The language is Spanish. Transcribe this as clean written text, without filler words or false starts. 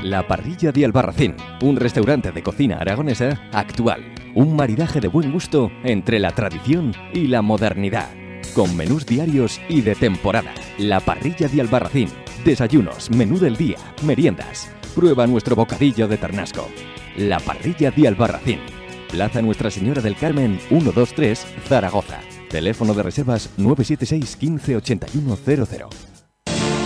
La Parrilla de Albarracín, un restaurante de cocina aragonesa actual. Un maridaje de buen gusto entre la tradición y la modernidad. Con menús diarios y de temporada. La Parrilla de Albarracín. Desayunos, menú del día, meriendas. Prueba nuestro bocadillo de ternasco. La Parrilla de Albarracín. Plaza Nuestra Señora del Carmen 123, Zaragoza. Teléfono de reservas 976 15 81 00.